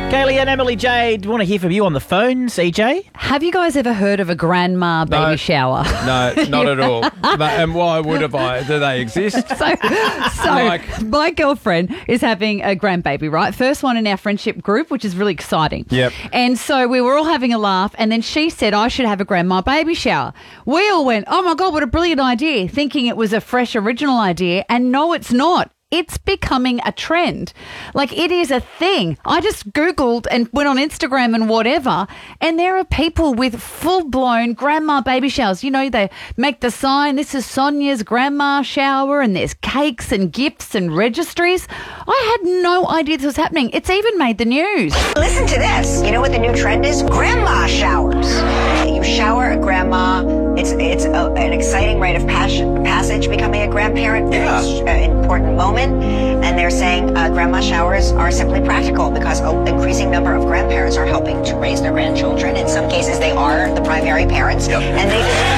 Kaylee and Emily Jade, want to hear from you on the phone, CJ? Have you guys ever heard of a grandma baby shower? No, not at all. And why would have I? Do they exist? So my girlfriend is having a grandbaby, right? First one in our friendship group, which is really exciting. Yep. And so we were all having a laugh, and then she said I should have a grandma baby shower. We all went, oh my God, what a brilliant idea, thinking it was a fresh, original idea. And no, it's not. It's becoming a trend. Like, it is a thing. I just Googled and went on Instagram and whatever, and there are people with full-blown grandma baby showers. You know, they make the sign, this is Sonia's grandma shower, and there's cakes and gifts and registries. I had no idea this was happening. It's even made the news. Listen to this. You know what the new trend is? Grandma showers. You shower a grandma. It's an exciting rite of passage, becoming a grandparent. Very important moment. And they're saying grandma showers are simply practical because an increasing number of grandparents are helping to raise their grandchildren. In some cases, they are the primary parents. Yep. And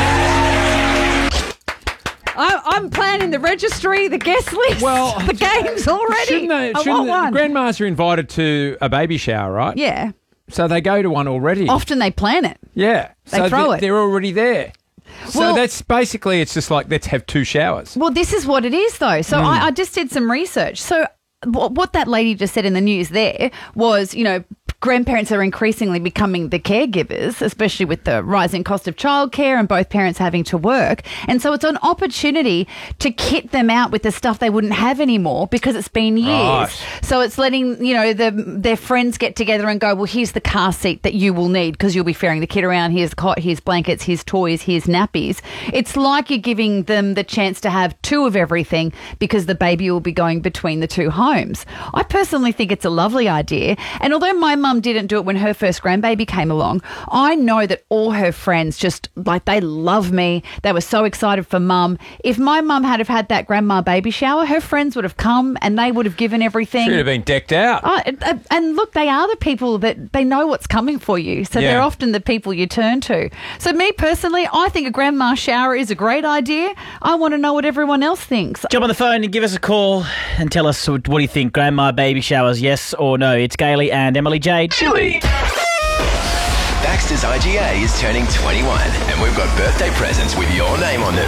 I'm planning the registry, the guest list, the games already. Grandmas are invited to a baby shower, right? Yeah. So they go to one already. Often they plan it. Yeah. They throw it. They're already there. So that's basically, it's just like, let's have 2 showers. Well, this is what it is, though. So I just did some research. So what that lady just said in the news there was, you know, grandparents are increasingly becoming the caregivers, especially with the rising cost of childcare and both parents having to work. And so it's an opportunity to kit them out with the stuff they wouldn't have anymore because it's been years. Right. So it's letting, you know, their friends get together and go, well, here's the car seat that you will need because you'll be ferrying the kid around. Here's the cot, here's blankets, here's toys, here's nappies. It's like you're giving them the chance to have 2 of everything because the baby will be going between the 2 homes. I personally think it's a lovely idea. And although my mum didn't do it when her first grandbaby came along, I know that all her friends just, like, they love me. They were so excited for mum. If my mum had have had that grandma baby shower, her friends would have come and they would have given everything. Should have been decked out. And look, they are the people that they know what's coming for you. So they're often the people you turn to. So me personally, I think a grandma shower is a great idea. I want to know what everyone else thinks. Jump on the phone and give us a call and tell us what do you think, grandma baby showers, yes or no? It's Kaylee and Emily Jade. Chili. Baxter's IGA is turning 21 and we've got birthday presents with your name on them.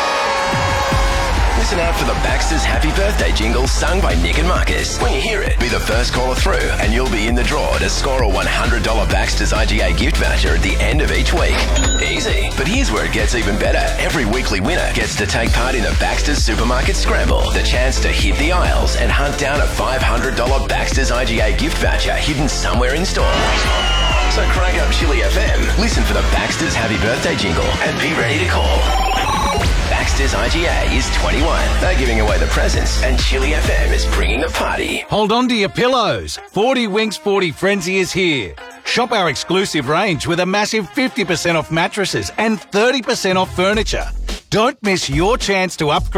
Listen out for the Baxter's Happy Birthday jingle sung by Nick and Marcus. When you hear it, be the first caller through and you'll be in the draw to score a $100 Baxter's IGA gift voucher at the end of each week. Easy. But here's where it gets even better. Every weekly winner gets to take part in the Baxter's Supermarket Scramble, the chance to hit the aisles and hunt down a $500 Baxter's IGA gift voucher hidden somewhere in store. So crank up Chili FM, listen for the Baxter's Happy Birthday jingle and be ready to call. Baxter's IGA is 21. They're giving away the presents and Chili FM is bringing the party. Hold on to your pillows. 40 Winks 40 Frenzy is here. Shop our exclusive range with a massive 50% off mattresses and 30% off furniture. Don't miss your chance to upgrade